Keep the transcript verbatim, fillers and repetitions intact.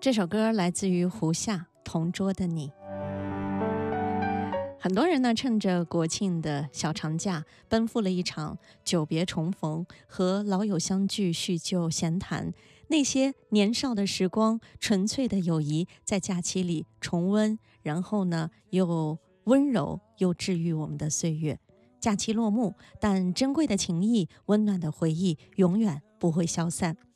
这首歌来自于胡夏，《同桌的你》。很多人呢，趁着国庆的小长假，奔赴了一场久别重逢，和老友相聚叙旧闲谈，那些年少的时光，纯粹的友谊，在假期里重温，然后呢，又温柔又治愈我们的岁月。假期落幕，但珍贵的情谊、温暖的回忆永远不会消散。